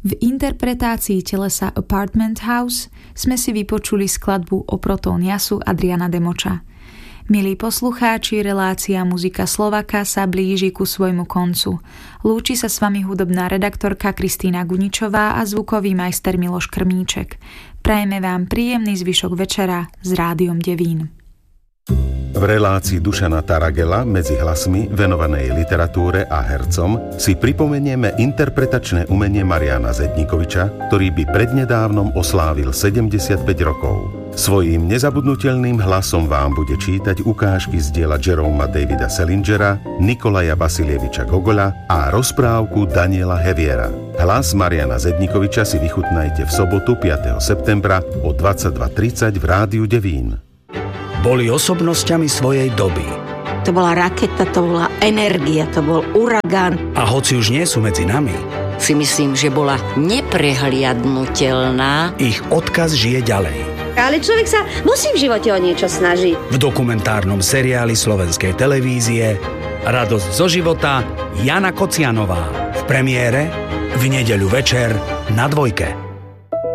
V interpretácii telesa Apartment House sme si vypočuli skladbu Oprotoniasu Adriana Demoča. Milí poslucháči, relácia Muzika Slovaka sa blíži ku svojmu koncu. Lúči sa s vami hudobná redaktorka Kristína Guničová a zvukový majster Miloš Krmíček. Prajeme vám príjemný zvyšok večera s Rádiom Devín. V relácii Dušana Taragela medzi hlasmi venovanej literatúre a hercom si pripomenieme interpretačné umenie Mariana Zedníkoviča, ktorý by prednedávnom oslávil 75 rokov. Svojím nezabudnutelným hlasom vám bude čítať ukážky z diela Jeroma Davida Salingera, Nikolaja Vasilieviča Gogola a rozprávku Daniela Heviera. Hlas Mariana Zedníkoviča si vychutnajte v sobotu 5. septembra o 22:30 v Rádiu Devín. Boli osobnosťami svojej doby. To bola raketa, to bola energia, to bol uragán. A hoci už nie sú medzi nami, si myslím, že bola neprehliadnutelná. Ich odkaz žije ďalej. Ale človek sa musí v živote o niečo snažiť. V dokumentárnom seriáli slovenskej televízie Radosť zo života Jana Kocianová. V premiére v nedeľu večer na Dvojke.